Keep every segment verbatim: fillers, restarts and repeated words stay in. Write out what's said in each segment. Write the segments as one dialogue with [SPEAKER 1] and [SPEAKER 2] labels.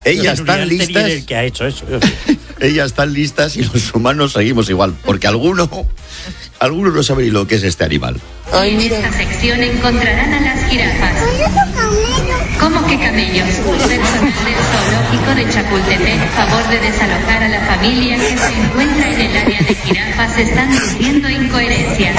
[SPEAKER 1] Ellas están listas.
[SPEAKER 2] El que ha hecho eso.
[SPEAKER 1] Ellas están listas y los humanos seguimos igual, porque alguno, alguno no sabe ni lo que es este animal.
[SPEAKER 3] En esta sección encontrarán a las jirafas. ¿Cómo que camellos? Personal del zoológico de Chapultepec, favor de desalojar a la familia que se encuentra en el área de jirafas. Están diciendo incoherencias.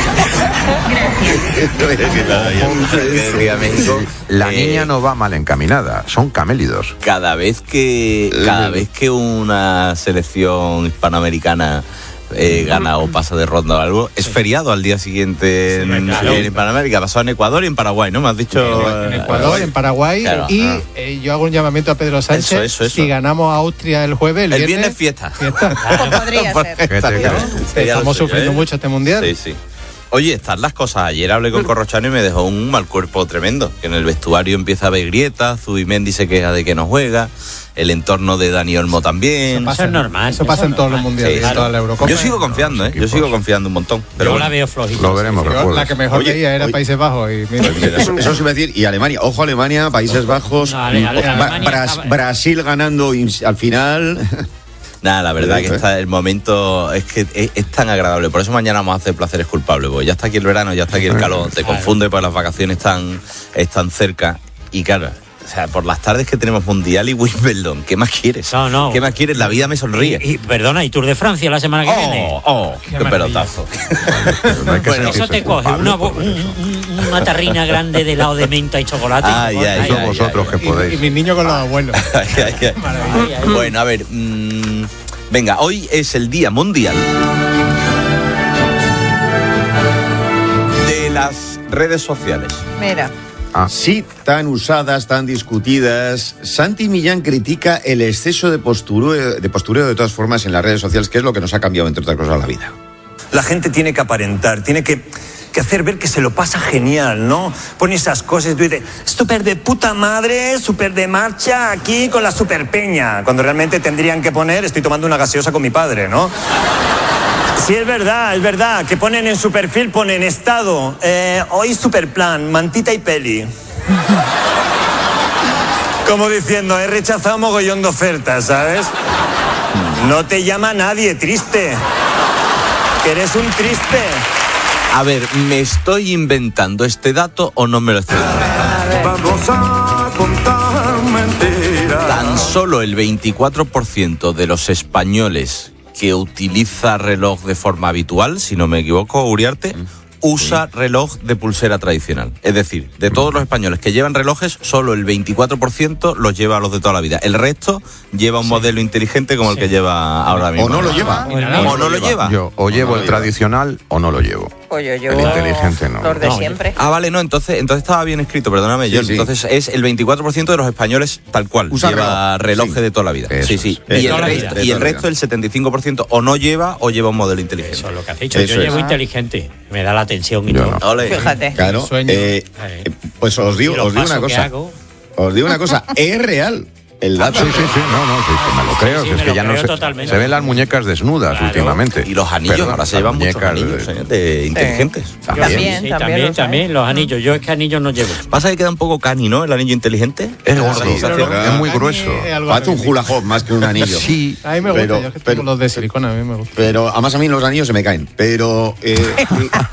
[SPEAKER 3] Gracias.
[SPEAKER 4] La niña no va mal encaminada, son camélidos.
[SPEAKER 5] Cada vez que cada vez que una selección hispanoamericana eh, gana o pasa de ronda o algo, es feriado al día siguiente en,
[SPEAKER 2] claro.
[SPEAKER 5] en Hispanoamérica. Pasó en Ecuador y en Paraguay, ¿no? Me has dicho.
[SPEAKER 6] En Ecuador, en Paraguay.
[SPEAKER 5] Claro.
[SPEAKER 6] Y eh, yo hago un llamamiento a Pedro Sánchez.
[SPEAKER 5] Eso, eso, eso.
[SPEAKER 6] Si ganamos a Austria el jueves, el,
[SPEAKER 5] El
[SPEAKER 6] viernes,
[SPEAKER 5] viernes fiesta.
[SPEAKER 6] fiesta.
[SPEAKER 7] Podría ser.
[SPEAKER 4] ¿Qué te crees?
[SPEAKER 5] Sería lo
[SPEAKER 6] Estamos
[SPEAKER 5] suyo,
[SPEAKER 6] sufriendo
[SPEAKER 5] ¿eh?
[SPEAKER 6] mucho este mundial.
[SPEAKER 5] Sí, sí. Oye, están las cosas. Ayer hablé con Corrochano y me dejó un mal cuerpo tremendo. Que en el vestuario empieza a haber grietas, Zubimendi se queja de que no juega, el entorno de Dani Olmo también.
[SPEAKER 2] Eso es normal.
[SPEAKER 6] Eso pasa en todos los mundiales,
[SPEAKER 5] Sí,
[SPEAKER 6] en toda la Eurocopa.
[SPEAKER 5] Yo sigo confiando, ¿eh? Yo sigo confiando un montón. Pero
[SPEAKER 2] Yo
[SPEAKER 5] bueno.
[SPEAKER 2] la veo flojita.
[SPEAKER 4] Lo veremos.
[SPEAKER 6] Yo,
[SPEAKER 4] recuerdo.
[SPEAKER 6] la que mejor
[SPEAKER 1] Oye,
[SPEAKER 6] veía era
[SPEAKER 1] oye.
[SPEAKER 6] Países Bajos. Y mira,
[SPEAKER 1] Eso, eso se iba a decir, y Alemania, ojo Alemania, Países Bajos,
[SPEAKER 2] No, Ale- Ale-
[SPEAKER 1] Bra-
[SPEAKER 2] Alemania
[SPEAKER 1] Bras-
[SPEAKER 2] estaba-
[SPEAKER 1] Brasil ganando ins- al final.
[SPEAKER 5] Nada, la verdad
[SPEAKER 1] Sí,
[SPEAKER 5] que
[SPEAKER 1] ¿eh?
[SPEAKER 5] está el momento es que es, es tan agradable. Por eso mañana vamos a hacer placeres culpables, porque ya está aquí el verano, ya está aquí el calor, te confunde, pues las vacaciones están, están cerca. Y claro, o sea, por las tardes que tenemos Mundial y Wimbledon, ¿qué más quieres?
[SPEAKER 2] No, no.
[SPEAKER 5] ¿Qué más quieres? La vida me sonríe.
[SPEAKER 2] Y, y, perdona, ¿y Tour de Francia la semana que viene?
[SPEAKER 5] Oh, oh, qué,
[SPEAKER 2] maravilla.
[SPEAKER 5] pelotazo.
[SPEAKER 4] No hay que
[SPEAKER 5] Bueno,
[SPEAKER 2] Eso
[SPEAKER 4] sentirse
[SPEAKER 2] te coge
[SPEAKER 4] culpable
[SPEAKER 2] una,
[SPEAKER 4] por
[SPEAKER 2] un-
[SPEAKER 4] eso.
[SPEAKER 2] un- una tarrina grande de helado de menta y chocolate.
[SPEAKER 5] Ay, ay,
[SPEAKER 2] Ay,
[SPEAKER 4] Eso
[SPEAKER 5] ay,
[SPEAKER 4] vosotros que
[SPEAKER 6] y, y
[SPEAKER 4] podéis.
[SPEAKER 6] mis niños con los abuelos.
[SPEAKER 5] Ay, ay, ay.
[SPEAKER 2] ay, ay.
[SPEAKER 5] Bueno, a ver, mmm, venga, hoy es el Día Mundial de las redes sociales.
[SPEAKER 7] Mira.
[SPEAKER 1] Sí, tan usadas, tan discutidas. Santi Millán critica el exceso de postureo, de postureo de todas formas en las redes sociales, que es lo que nos ha cambiado, entre otras cosas, la vida.
[SPEAKER 8] La gente tiene que aparentar, tiene que, que hacer ver que se lo pasa genial, ¿no? Pone esas cosas y tú dices, súper de puta madre, súper de marcha aquí con la super peña. Cuando realmente tendrían que poner, estoy tomando una gaseosa con mi padre, ¿no? Sí, es verdad, es verdad, que ponen en su perfil, ponen estado, eh, hoy super plan, mantita y peli. Como diciendo, he rechazado mogollón de ofertas, ¿sabes? No te llama nadie, triste. Que eres un triste.
[SPEAKER 5] A ver, ¿me estoy inventando este dato o no me lo estoy inventando?
[SPEAKER 8] Vamos a contar mentiras.
[SPEAKER 5] Tan solo el veinticuatro por ciento de los españoles que utiliza reloj de forma habitual, si no me equivoco, Uriarte, usa reloj de pulsera tradicional. Es decir, de todos los españoles que llevan relojes, solo el veinticuatro por ciento los lleva a los de toda la vida. El resto lleva un modelo inteligente como el que lleva ahora mismo.
[SPEAKER 1] O no lo lleva.
[SPEAKER 5] O no lo lleva.
[SPEAKER 4] Yo o llevo el tradicional o no lo llevo.
[SPEAKER 7] Pues yo
[SPEAKER 4] El inteligente no.
[SPEAKER 7] los de
[SPEAKER 2] No,
[SPEAKER 7] siempre.
[SPEAKER 5] Ah, vale, no, entonces, entonces estaba bien escrito, perdóname,
[SPEAKER 1] Sí,
[SPEAKER 5] yo.
[SPEAKER 1] sí.
[SPEAKER 5] Entonces es el veinticuatro por ciento de los españoles tal cual.
[SPEAKER 1] Usa
[SPEAKER 5] lleva
[SPEAKER 1] reloj.
[SPEAKER 5] relojes
[SPEAKER 1] Sí.
[SPEAKER 5] de toda la vida.
[SPEAKER 4] Eso
[SPEAKER 5] sí,
[SPEAKER 4] es.
[SPEAKER 5] sí.
[SPEAKER 1] De
[SPEAKER 5] Y el,
[SPEAKER 2] toda la
[SPEAKER 5] resto,
[SPEAKER 2] vida.
[SPEAKER 5] y
[SPEAKER 1] De
[SPEAKER 5] el
[SPEAKER 1] toda la
[SPEAKER 5] resto,
[SPEAKER 1] vida.
[SPEAKER 5] el setenta y cinco por ciento, o no lleva o lleva un modelo inteligente.
[SPEAKER 2] Eso es lo que has dicho.
[SPEAKER 1] Eso
[SPEAKER 2] Yo llevo
[SPEAKER 1] es.
[SPEAKER 2] inteligente. Me da la atención y
[SPEAKER 4] Yo
[SPEAKER 2] todo.
[SPEAKER 4] no.
[SPEAKER 5] Ole.
[SPEAKER 7] Fíjate.
[SPEAKER 1] Claro.
[SPEAKER 6] Sueño.
[SPEAKER 1] eh, eh, pues os digo,
[SPEAKER 2] Y los
[SPEAKER 1] os digo una
[SPEAKER 2] pasos que
[SPEAKER 1] cosa.
[SPEAKER 2] hago.
[SPEAKER 1] Os digo una cosa, es real el dato.
[SPEAKER 4] Sí, sí, sí, no, no, sí, que me lo creo,
[SPEAKER 2] sí,
[SPEAKER 4] que es
[SPEAKER 2] me
[SPEAKER 4] que
[SPEAKER 2] lo
[SPEAKER 4] ya no
[SPEAKER 2] creo
[SPEAKER 4] se,
[SPEAKER 2] totalmente.
[SPEAKER 4] se ven las muñecas desnudas
[SPEAKER 2] Claro.
[SPEAKER 4] últimamente.
[SPEAKER 5] Y los anillos,
[SPEAKER 4] Perdón,
[SPEAKER 5] ahora se
[SPEAKER 4] las
[SPEAKER 5] llevan muchos
[SPEAKER 4] muñecas
[SPEAKER 5] anillos
[SPEAKER 4] de-
[SPEAKER 5] eh, de inteligentes.
[SPEAKER 4] También.
[SPEAKER 7] También,
[SPEAKER 2] Sí,
[SPEAKER 7] también
[SPEAKER 2] también,
[SPEAKER 7] los
[SPEAKER 2] también,
[SPEAKER 7] hay.
[SPEAKER 2] los anillos. Yo es que anillos no llevo.
[SPEAKER 5] Pasa que queda un poco cani, ¿no? El anillo inteligente.
[SPEAKER 4] Es gordo,
[SPEAKER 1] Sí,
[SPEAKER 4] pero
[SPEAKER 1] pero
[SPEAKER 4] es muy
[SPEAKER 6] Cani
[SPEAKER 4] grueso.
[SPEAKER 6] es algo
[SPEAKER 1] Parece un
[SPEAKER 6] arreglado.
[SPEAKER 1] hula hoop más que un anillo.
[SPEAKER 4] Sí,
[SPEAKER 6] A mí me gusta,
[SPEAKER 1] Pero-
[SPEAKER 6] yo es que
[SPEAKER 1] pero-
[SPEAKER 6] tengo los de silicona, a mí me gusta.
[SPEAKER 1] Pero además a mí los anillos se me caen. Pero eh,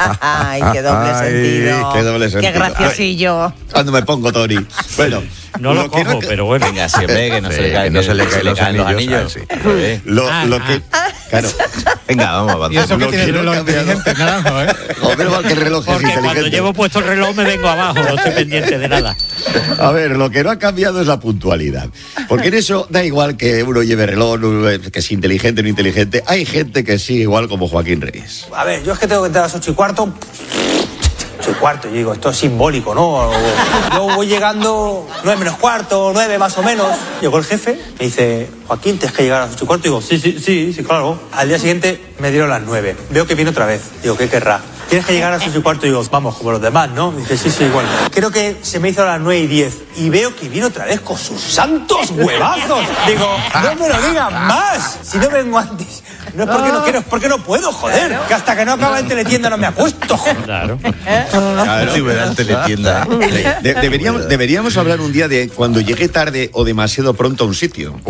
[SPEAKER 7] Ay, qué doble
[SPEAKER 4] Ay,
[SPEAKER 7] sentido.
[SPEAKER 1] qué doble sentido.
[SPEAKER 7] Qué graciosillo.
[SPEAKER 1] cuando me pongo Tony. Bueno,
[SPEAKER 2] No lo
[SPEAKER 1] que
[SPEAKER 2] cojo,
[SPEAKER 1] no-
[SPEAKER 2] pero bueno.
[SPEAKER 5] Venga, siempre que no
[SPEAKER 4] Sí,
[SPEAKER 5] se le caen,
[SPEAKER 4] que no se le caen los
[SPEAKER 5] caen
[SPEAKER 4] anillos, ah, sí.
[SPEAKER 5] Joder.
[SPEAKER 1] Lo,
[SPEAKER 2] Ah,
[SPEAKER 1] lo
[SPEAKER 2] ah.
[SPEAKER 1] que. Claro.
[SPEAKER 5] Venga, vamos
[SPEAKER 6] Y eso
[SPEAKER 5] avanzando.
[SPEAKER 6] que tiene el
[SPEAKER 1] quiero
[SPEAKER 6] reloj
[SPEAKER 1] cambiar.
[SPEAKER 6] inteligente, naranjo, ¿eh?
[SPEAKER 1] Joder, mal que el reloj es
[SPEAKER 2] Porque cuando
[SPEAKER 1] inteligente.
[SPEAKER 2] llevo puesto el reloj me vengo abajo, no estoy pendiente de nada.
[SPEAKER 1] A ver, lo que no ha cambiado es la puntualidad. Porque en eso da igual que uno lleve reloj, que es inteligente o no inteligente. Hay gente que sigue igual como Joaquín Reyes.
[SPEAKER 8] A ver, yo es que tengo que entrar a las ocho y cuarto. Ocho y cuarto, yo digo, esto es simbólico, ¿no? Yo voy llegando nueve menos cuarto, nueve más o menos. Llegó el jefe, me dice, Joaquín, tienes que llegar a las ocho y cuarto. Digo, sí, sí, sí, sí, claro. Al día siguiente me dieron las nueve. Veo que viene otra vez. Digo, ¿qué querrá? Tienes que llegar a las ocho y cuarto. Digo, vamos, como los demás, ¿no? Dice, sí, sí, igual. Creo que se me hizo a las nueve y diez. Y veo que viene otra vez con sus santos huevazos. Digo, no me lo digas más. Si no vengo antes. No es porque no quiero, es porque no puedo, joder. Que hasta que no acaba en teletienda no me acuesto, joder.
[SPEAKER 2] Claro.
[SPEAKER 1] Claro.
[SPEAKER 5] Si me dan teletienda, ¿eh?
[SPEAKER 1] De- deberíamos, deberíamos hablar un día de cuando llegué tarde o demasiado pronto a un sitio.